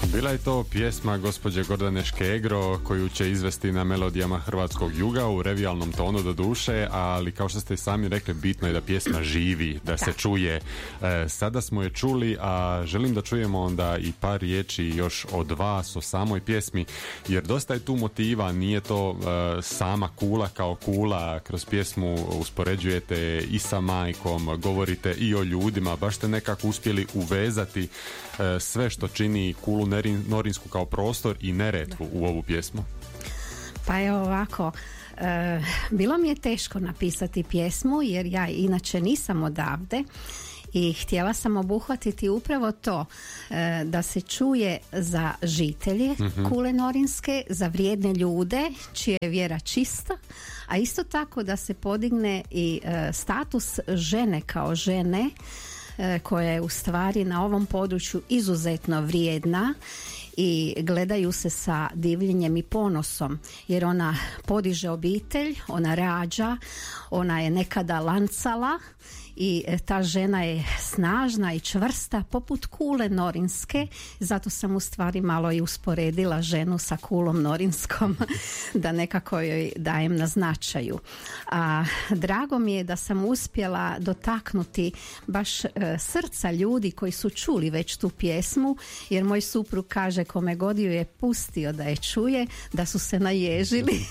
Bila je to pjesma gospođe Gordane Škegro koju će izvesti na melodijama hrvatskog juga u revijalnom tonu do duše, ali kao što ste i sami rekli, bitno je da pjesma živi, da se čuje. Sada smo je čuli, a želim da čujemo onda i par riječi još od vas o samoj pjesmi, jer dosta je tu motiva, nije to sama kula kao kula, kroz pjesmu uspoređujete i sa majkom, govorite i o ljudima, baš ste nekako uspjeli uvezati sve što čini Kulu Norinsku kao prostor i Neretvu u ovu pjesmu. Pa evo ovako, bilo mi je teško napisati pjesmu jer ja inače nisam odavde i htjela sam obuhvatiti upravo to da se čuje za žitelje Kule Norinske, za vrijedne ljude čija je vjera čista, a isto tako da se podigne i status žene kao žene koja je u stvari na ovom području izuzetno vrijedna i gledaju se sa divljenjem i ponosom, jer ona podiže obitelj, ona rađa, ona je nekada lancala i ta žena je snažna i čvrsta poput Kule Norinske, zato sam u stvari malo i usporedila ženu sa Kulom Norinskom da nekako joj dajem na značaju. A drago mi je da sam uspjela dotaknuti baš srca ljudi koji su čuli već tu pjesmu, jer moj suprug kaže kome god ju je pustio da je čuje, da su se naježili.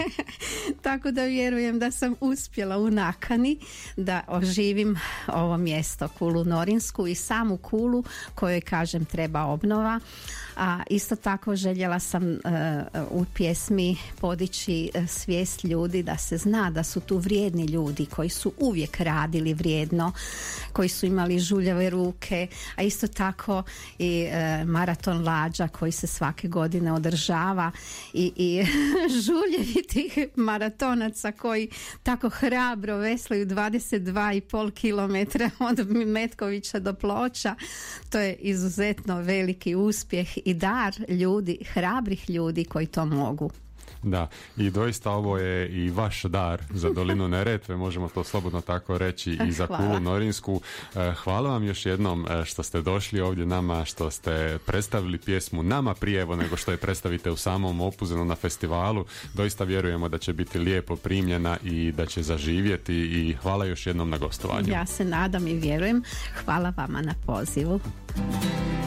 Tako da vjerujem da sam uspjela u nakani da oživim ovo mjesto, Kulu Norinsku i samu Kulu kojoj kažem treba obnova, a isto tako željela sam u pjesmi podići svijest ljudi da se zna da su tu vrijedni ljudi koji su uvijek radili vrijedno, koji su imali žuljave ruke, a isto tako i maraton lađa koji se svake godine održava i žuljevi tih maratonaca koji tako hrabro veslaju 22,5 kilometra od Metkovića do Ploča. To je izuzetno veliki uspjeh i dar ljudi, hrabrih ljudi koji to mogu. Da, i doista ovo je i vaš dar za dolinu Neretve, možemo to slobodno tako reći, i za Kulu Norinsku. Hvala vam još jednom što ste došli ovdje nama, što ste predstavili pjesmu nama prije evo nego što je predstavite u samom Opuzenu na festivalu. Doista vjerujemo da će biti lijepo primljena i da će zaživjeti, i hvala još jednom na gostovanju. Ja se nadam i vjerujem. Hvala vama na pozivu.